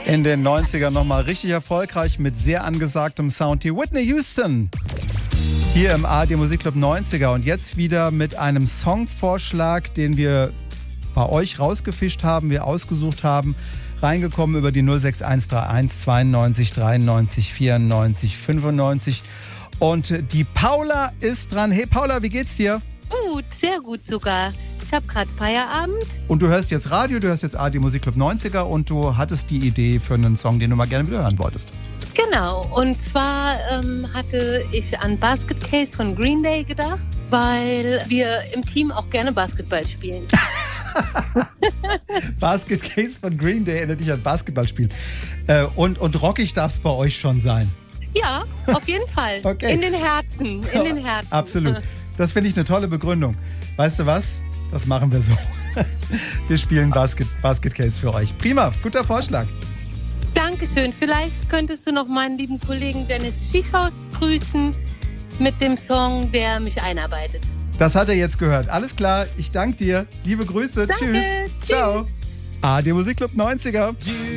In den 90ern nochmal richtig erfolgreich mit sehr angesagtem Sound. Die Whitney Houston hier im ARD Musikclub 90er. Und jetzt wieder mit einem Songvorschlag, den wir bei euch rausgefischt haben, wir ausgesucht haben. Reingekommen über die 06131 92 93 94 95. Und die Paula ist dran. Hey Paula, wie geht's dir? Gut, sehr gut sogar. Ich habe gerade Feierabend. Und du hörst jetzt Radio, du hörst jetzt ARD Musikclub 90er und du hattest die Idee für einen Song, den du mal gerne wieder hören wolltest. Genau, und zwar hatte ich an Basket Case von Green Day gedacht, weil wir im Team auch gerne Basketball spielen. Basket Case von Green Day erinnert dich an Basketballspielen. Und rockig darf es bei euch schon sein. Ja, auf jeden Fall. Okay. In den Herzen, in den Herzen. Absolut. Das finde ich eine tolle Begründung. Weißt du was? Das machen wir so. Wir spielen Basket Case für euch. Prima, guter Vorschlag. Dankeschön. Vielleicht könntest du noch meinen lieben Kollegen Dennis Schischhaus grüßen mit dem Song, der mich einarbeitet. Das hat er jetzt gehört. Alles klar, ich danke dir. Liebe Grüße. Danke. Tschüss. Tschüss. Ciao. ARD Musikclub 90er.